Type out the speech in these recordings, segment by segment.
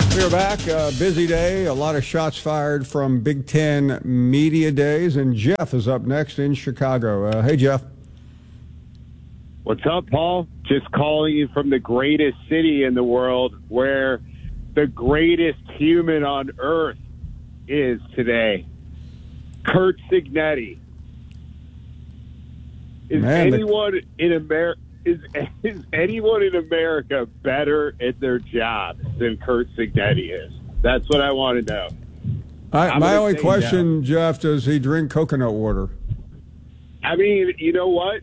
We're back. Busy day. A lot of shots fired from Big Ten Media Days. And Jeff is up next in Chicago. Hey, Jeff. What's up, Paul? Just calling you from the greatest city in the world where the greatest human on earth is today. Curt Cignetti. Is anyone in America better at their job than Curt Cignetti is? That's what I want to know. My only question, Jeff, does he drink coconut water? I mean, you know what?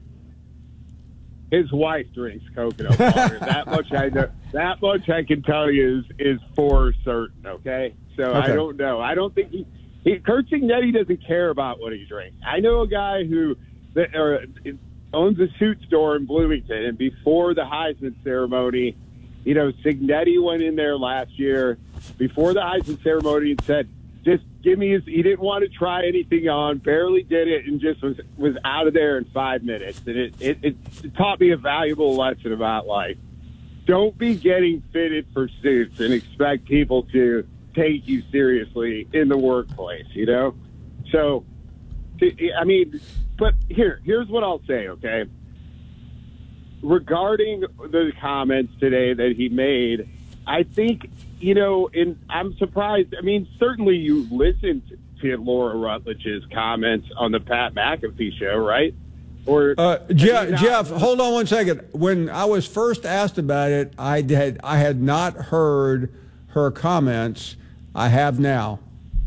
His wife drinks coconut water. That much I know. That much I can tell you is for certain. Okay, so I don't know. I don't think Curt Cignetti doesn't care about what he drinks. I know a guy who owns a suit store in Bloomington, and before the Heisman ceremony, Cignetti went in there last year before the Heisman ceremony and said, just give me he didn't want to try anything on, barely did it, and just was out of there in 5 minutes. And it taught me a valuable lesson about life. Don't be getting fitted for suits and expect people to take you seriously in the workplace, So, I mean, but here's what I'll say, okay? Regarding the comments today that he made, I think, and I'm surprised. I mean, certainly you listened to Laura Rutledge's comments on the Pat McAfee show, right? Or Jeff, hold on one second. When I was first asked about it, I had not heard her comments. I have now.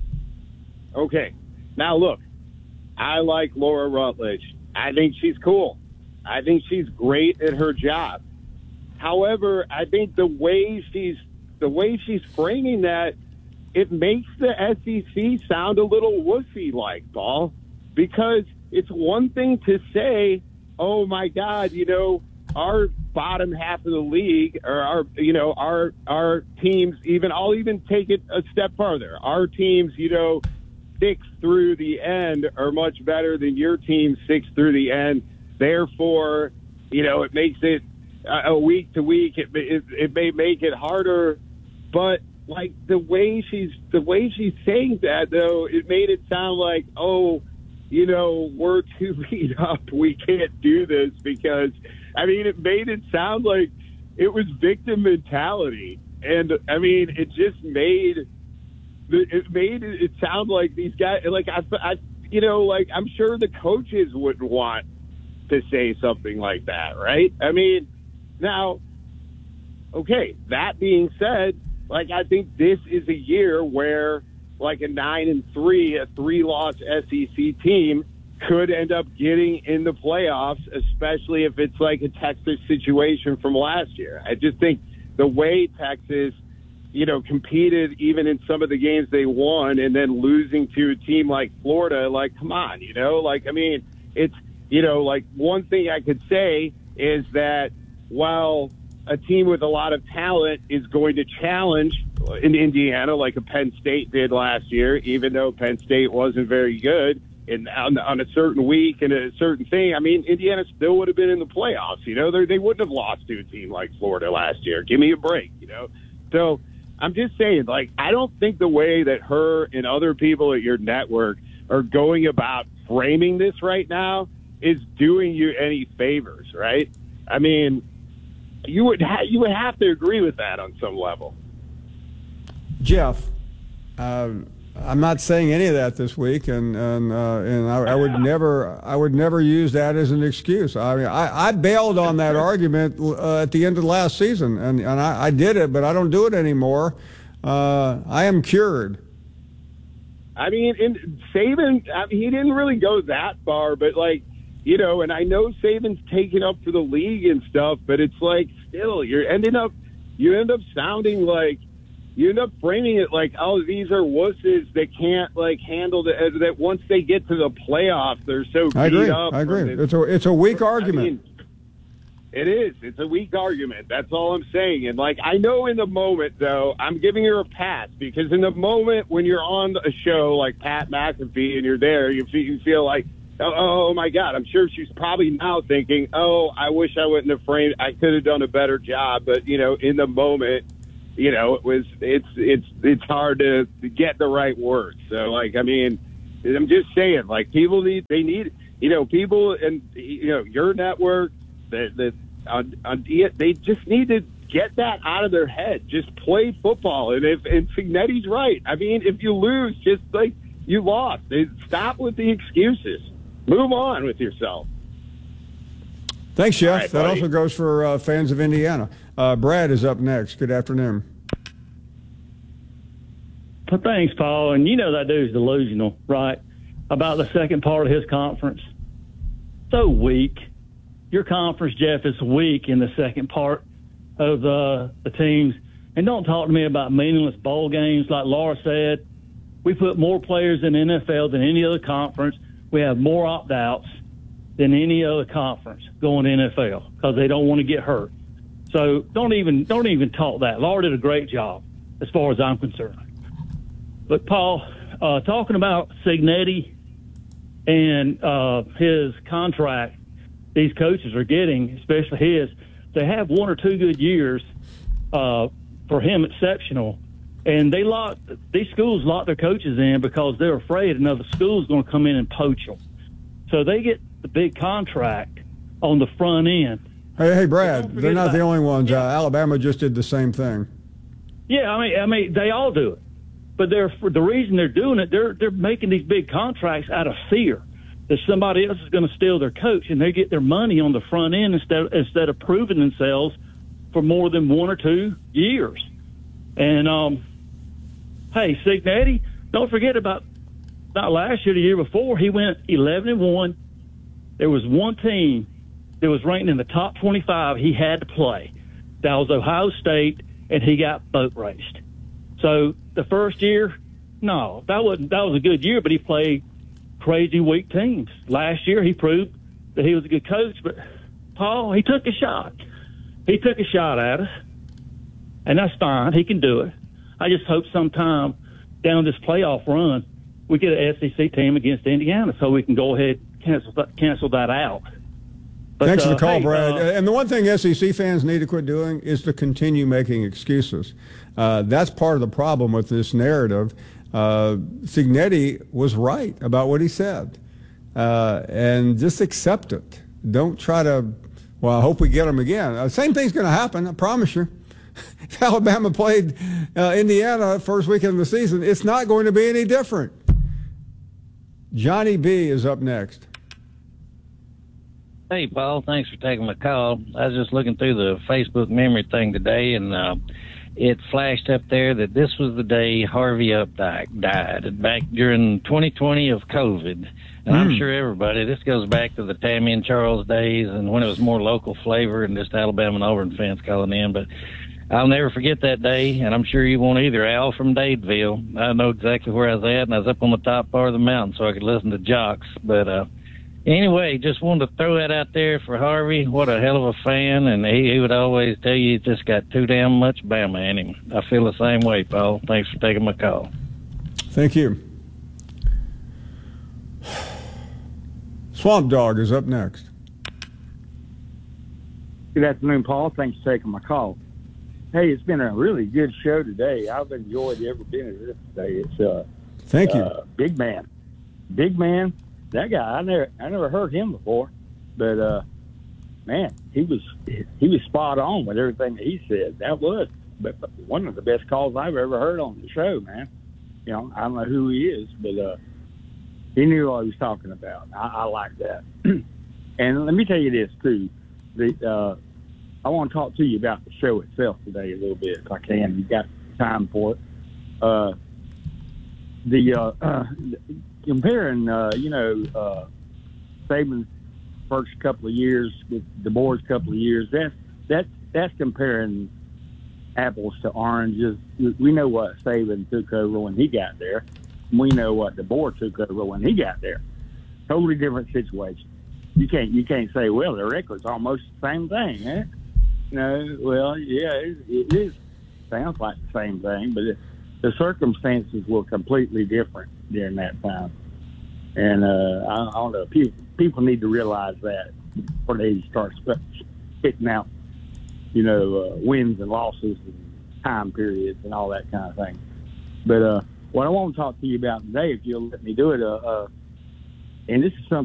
Okay. Now, look, I like Laura Rutledge. I think she's cool. I think she's great at her job. However, I think the way she's framing that, it makes the SEC sound a little wussy-like, Paul, because it's one thing to say, oh, my God, our bottom half of the league, or our teams, I'll even take it a step further. Our teams, 6 through the end are much better than your team 6 through the end. Therefore, it makes it a week to week. It may make it harder, but like the way she's saying that, though, it made it sound like, oh, we're too beat up. We can't do this because, I mean, it made it sound like it was victim mentality. And, I mean, it just made it sound like these guys, like, I'm sure the coaches wouldn't want to say something like that, right? I mean, now, okay, that being said, like, I think this is a year where, like, a 9-3, a 3-loss SEC team could end up getting in the playoffs, especially if it's like a Texas situation from last year. I just think the way Texas, competed even in some of the games they won and then losing to a team like Florida, like, come on, like, I mean, it's, like, one thing I could say is that while a team with a lot of talent is going to challenge in Indiana like a Penn State did last year, even though Penn State wasn't very good and on a certain week and a certain thing, I mean, Indiana still would have been in the playoffs. They wouldn't have lost to a team like Florida last year. Give me a break, So I'm just saying, like, I don't think the way that her and other people at your network are going about framing this right now is doing you any favors, right? I mean, you would have to agree with that on some level. Jeff, I'm not saying any of that this week, and I would never use that as an excuse. I mean, I bailed on that argument at the end of last season, and I did it, but I don't do it anymore. I am cured. I mean, Saban, he didn't really go that far, but like, and I know Saban's taken up for the league and stuff, but it's like still you end up sounding like. You end up framing it like, oh, these are wusses that can't like handle that. Once they get to the playoffs, they're so beat up. I agree. It's a weak argument. I mean, it is. It's a weak argument. That's all I'm saying. And like, I know in the moment though, I'm giving her a pass because in the moment when you're on a show like Pat McAfee and you're there, you feel like, oh my God, I'm sure she's probably now thinking, oh, I wish I wouldn't have framed. I could have done a better job, but in the moment. it's hard to get the right words. So, like, I mean, I'm just saying, like, people need people, and your network that they just need to get that out of their head. Just play football. And Cignetti's right. I mean, if you lose, just like you lost. Stop with the excuses. Move on with yourself. Thanks, Jeff. Right, that buddy. also goes for fans of Indiana. Brad is up next. Good afternoon. Thanks, Paul. And that dude's delusional, right, about the second part of his conference. So weak. Your conference, Jeff, is weak in the second part of the teams. And don't talk to me about meaningless bowl games. Like Laura said, we put more players in the NFL than any other conference. We have more opt-outs than any other conference going to NFL because they don't want to get hurt. So don't even talk that. Laura did a great job as far as I'm concerned. But, Paul, talking about Cignetti and his contract these coaches are getting, especially his, they have 1 or 2 good years for him, exceptional. And these schools lock their coaches in because they're afraid another school's going to come in and poach them. So they get the big contract on the front end. Hey, Brad, they're not the only ones. Yeah. Alabama just did the same thing. Yeah, I mean, they all do it. But for the reason they're doing it, they're making these big contracts out of fear that somebody else is going to steal their coach, and they get their money on the front end instead of proving themselves for more than 1 or 2 years. And hey, Cignetti, don't forget about not last year, the year before, he went 11-1. There was one team that was ranked in the top 25 he had to play. That was Ohio State, and he got boat raced. So the first year, no, that was a good year, but he played crazy weak teams. Last year, he proved that he was a good coach, but Paul, he took a shot. He took a shot at us, and that's fine. He can do it. I just hope sometime down this playoff run, we get an SEC team against Indiana so we can go ahead and cancel that out. But, Thanks for the call, hey, Brad. And the one thing SEC fans need to quit doing is to continue making excuses. That's part of the problem with this narrative. Cignetti was right about what he said. And just accept it. Don't try to, well, I hope we get them again. Same thing's going to happen, I promise you. If Alabama played Indiana first weekend of the season, it's not going to be any different. Johnny B is up next. Hey, Paul, thanks for taking my call. I was just looking through the Facebook memory thing today, and it flashed up there that this was the day Harvey Updike died, back during 2020 of COVID. And I'm sure everybody, this goes back to the Tammy and Charles days and when it was more local flavor and just Alabama and Auburn fans calling in. But I'll never forget that day, and I'm sure you won't either. Al from Dadeville. I know exactly where I was at, and I was up on the top part of the mountain so I could listen to Jocks. But anyway, just wanted to throw that out there for Harvey. What a hell of a fan, and he would always tell you he's just got too damn much Bama in him. I feel the same way, Paul. Thanks for taking my call. Thank you. Swamp Dog is up next. Good afternoon, Paul. Thanks for taking my call. Hey, it's been a really good show today. I've enjoyed every bit of this today. It's Thank you. Big man. That guy, I never heard him before, but man, he was spot on with everything that he said. That was one of the best calls I've ever heard on the show, man. I don't know who he is, but he knew what he was talking about. I like that. And let me tell you this too. I want to talk to you about the show itself today a little bit, if I can. You got time for it. Comparing, Saban's first couple of years with DeBoer's couple of years, that's comparing apples to oranges. We know what Saban took over when he got there. We know what DeBoer took over when he got there. Totally different situation. You can't say, well, the record's almost the same thing, eh? No, well, yeah, it is. Sounds like the same thing, but the circumstances were completely different during that time. And I don't know, people need to realize that before they start spitting out, wins and losses time periods and all that kind of thing. But what I want to talk to you about today, if you'll let me do it, and this is something